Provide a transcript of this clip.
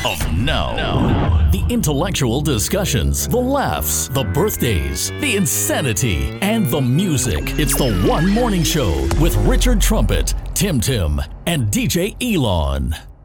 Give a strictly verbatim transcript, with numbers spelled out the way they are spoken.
of now. The intellectual discussions, the laughs, the birthdays, the insanity, and the music. It's the One Morning Show with Richard Trumpet, Tim Tim, and D J Elon.